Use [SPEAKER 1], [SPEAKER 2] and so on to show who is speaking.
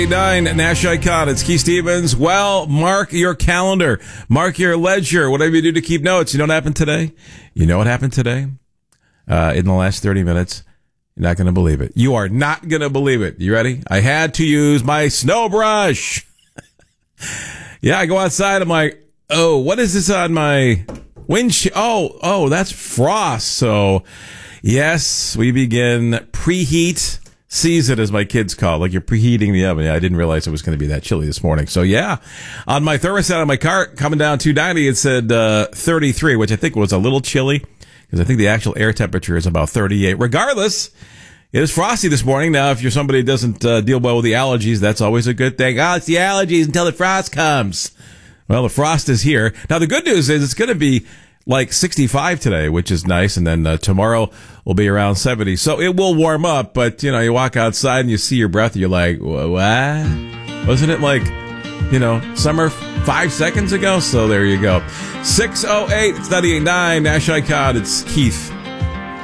[SPEAKER 1] 9 Nash Icon. It's Keith Stevens. Well, mark your calendar. Mark your ledger. Whatever you do to keep notes. You know what happened today? You know what happened today? In the last 30 minutes. You're not going to believe it. You are not going to believe it. You ready? I had to use my snow brush. Yeah, I go outside. I'm like, oh, what is this on my windshield? Oh, that's frost. So, yes, we begin preheat season, as my kids call it. Like you're preheating the oven. Yeah, I didn't realize it was going to be that chilly this morning. So, yeah, on my thermostat on my car coming down 290, it said 33, which I think was a little chilly because I think the actual air temperature is about 38. Regardless, it is frosty this morning. Now, if you're somebody who doesn't deal well with the allergies, that's always a good thing. Oh, it's the allergies until the frost comes. Well, the frost is here. Now, the good news is it's going to be like 65 today, which is nice. And then tomorrow will be around 70. So it will warm up. But, you know, you walk outside and you see your breath. You're like, what? Wasn't it like, you know, summer 5 seconds ago? So there you go. 6:08. It's 98.9 Nash Icon. It's Keith.